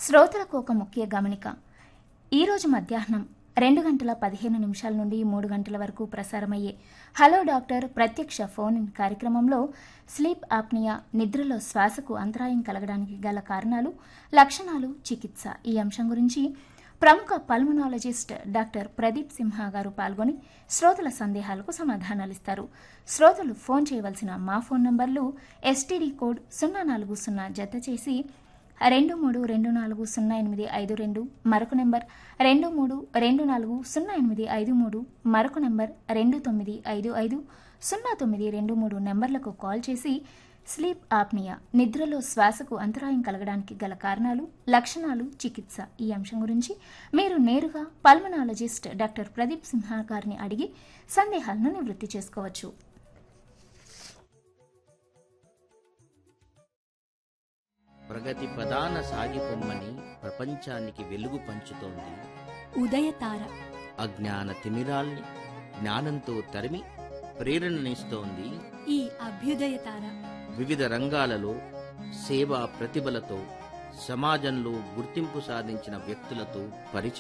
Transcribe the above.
శ్రోతలకు ఒక ముఖ్య గమనిక. ఈరోజు మధ్యాహ్నం 2:15 నుండి 3 గంటల వరకు ప్రసారమయ్యే హలో డాక్టర్ ప్రత్యక్ష ఫోన్ ఇన్ కార్యక్రమంలో స్లీప్ ఆప్నియా, నిద్రలో శ్వాసకు అంతరాయం కలగడానికి గల కారణాలు, లక్షణాలు, చికిత్స ఈ అంశం గురించి ప్రముఖ పల్మనాలజిస్ట్ డాక్టర్ ప్రదీప్ సింహ గారు పాల్గొని శ్రోతల సందేహాలకు సమాధానాలిస్తారు. శ్రోతలు ఫోన్ చేయవలసిన మా ఫోన్ నంబర్లు ఎస్టీడీ కోడ్ 040 జత చేసి 23240852, మరొక నెంబర్ 23240853, మరొక నెంబర్ 29550923 నెంబర్లకు కాల్ చేసి స్లీప్ ఆప్నియా, నిద్రలో శ్వాసకు అంతరాయం కలగడానికి గల కారణాలు, లక్షణాలు, చికిత్స ఈ అంశం గురించి మీరు నేరుగా పల్మనాలజిస్ట్ డాక్టర్ ప్రదీప్ సింహ గారిని అడిగి సందేహాలను నివృత్తి చేసుకోవచ్చు. ప్రగతి ప్రధాన సాగిపొమ్మని ప్రపంచానికి వెలుగు పంచుతోంది ఉదయతార. అజ్ఞాన తిమిరాల్ని జ్ఞానంతో తరిమి ప్రేరణనిస్తోంది ఈ అభ్యుదయతార వివిధ రంగాలలో సేవా ప్రతిభలతో సమాజంలో గుర్తింపు సాధించిన వ్యక్తులతో పరిచయం